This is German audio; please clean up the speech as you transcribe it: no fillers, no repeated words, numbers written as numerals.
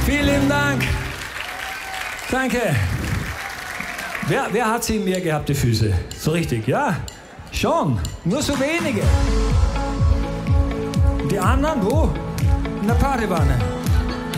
Vielen lieben Dank. Danke. Wer hat sie mehr gehabt, die Füße? So richtig, ja? Schon. Nur so wenige. Die anderen, wo? In der Badewanne.